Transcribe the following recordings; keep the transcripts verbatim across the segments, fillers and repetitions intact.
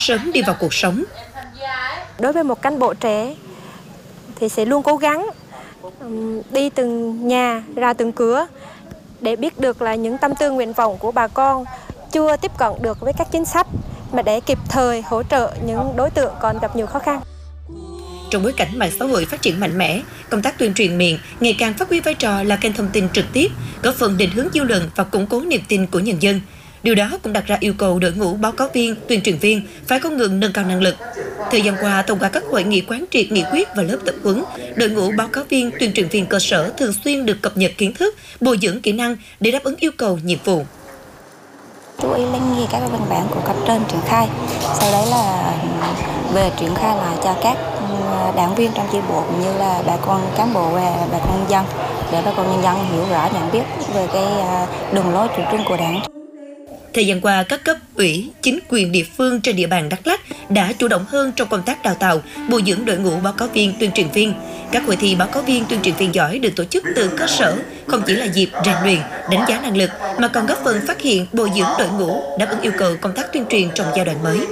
sớm đi vào cuộc sống. Đối với một cán bộ trẻ thì sẽ luôn cố gắng đi từng nhà, ra từng cửa để biết được là những tâm tư nguyện vọng của bà con chưa tiếp cận được với các chính sách, mà để kịp thời hỗ trợ những đối tượng còn gặp nhiều khó khăn. Trong bối cảnh mạng xã hội phát triển mạnh mẽ, công tác tuyên truyền miệng ngày càng phát huy vai trò là kênh thông tin trực tiếp, góp phần định hướng dư luận và củng cố niềm tin của nhân dân. Điều đó cũng đặt ra yêu cầu đội ngũ báo cáo viên, tuyên truyền viên phải không ngừng nâng cao năng lực. Thời gian qua, thông qua các hội nghị quán triệt nghị quyết và lớp tập huấn, đội ngũ báo cáo viên, tuyên truyền viên cơ sở thường xuyên được cập nhật kiến thức, bồi dưỡng kỹ năng để đáp ứng yêu cầu nhiệm vụ. Chú ý lắng nghe các văn bản của cấp trên triển khai, sau đấy là về triển khai lại cho các đảng viên trong chi bộ cũng như là bà con cán bộ và bà con nhân dân, để bà con nhân dân hiểu rõ, nhận biết về cái đường lối chủ trương của Đảng. Thời gian qua, các cấp ủy, chính quyền địa phương trên địa bàn Đắk Lắk đã chủ động hơn trong công tác đào tạo, bồi dưỡng đội ngũ báo cáo viên, tuyên truyền viên. Các hội thi báo cáo viên, tuyên truyền viên giỏi được tổ chức từ cơ sở, không chỉ là dịp rèn luyện, đánh giá năng lực, mà còn góp phần phát hiện, bồi dưỡng đội ngũ, đáp ứng yêu cầu công tác tuyên truyền trong giai đoạn mới.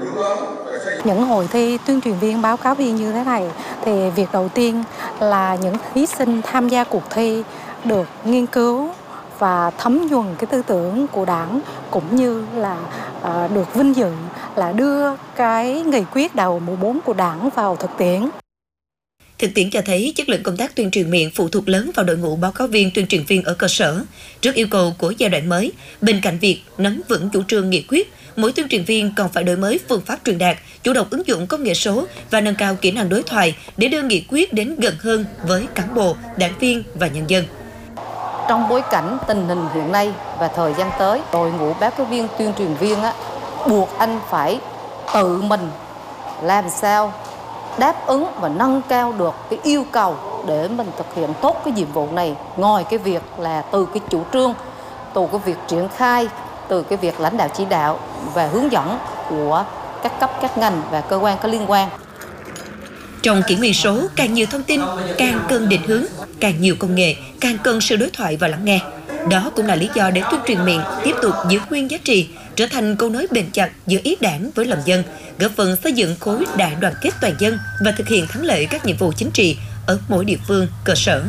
Những hội thi tuyên truyền viên, báo cáo viên như thế này thì việc đầu tiên là những thí sinh tham gia cuộc thi được nghiên cứu và thấm nhuần cái tư tưởng của Đảng, cũng như là uh, được vinh dự là đưa cái nghị quyết đại hội mười bốn của Đảng vào thực tiễn. Thực tiễn cho thấy chất lượng công tác tuyên truyền miệng phụ thuộc lớn vào đội ngũ báo cáo viên, tuyên truyền viên ở cơ sở. Trước yêu cầu của giai đoạn mới, bên cạnh việc nắm vững chủ trương nghị quyết, mỗi tuyên truyền viên còn phải đổi mới phương pháp truyền đạt, chủ động ứng dụng công nghệ số và nâng cao kỹ năng đối thoại để đưa nghị quyết đến gần hơn với cán bộ, đảng viên và nhân dân. Trong bối cảnh tình hình hiện nay và thời gian tới, đội ngũ báo cáo viên, tuyên truyền viên á, buộc anh phải tự mình làm sao đáp ứng và nâng cao được cái yêu cầu để mình thực hiện tốt cái nhiệm vụ này. Ngoài cái việc là từ cái chủ trương, từ cái việc triển khai, từ cái việc lãnh đạo chỉ đạo và hướng dẫn của các cấp, các ngành và cơ quan có liên quan. Trong kỷ nguyên số, càng nhiều thông tin, càng cần định hướng, càng nhiều công nghệ, càng cần sự đối thoại và lắng nghe. Đó cũng là lý do để tuyên truyền miệng tiếp tục giữ nguyên giá trị, trở thành câu nối bền chặt giữa ý Đảng với lòng dân, góp phần xây dựng khối đại đoàn kết toàn dân và thực hiện thắng lợi các nhiệm vụ chính trị ở mỗi địa phương, cơ sở.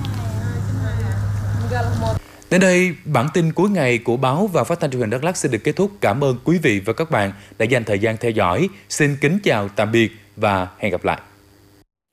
Đến đây, bản tin cuối ngày của báo và phát thanh truyền hình Đắk Lắk xin được kết thúc. Cảm ơn quý vị và các bạn đã dành thời gian theo dõi. Xin kính chào tạm biệt và hẹn gặp lại.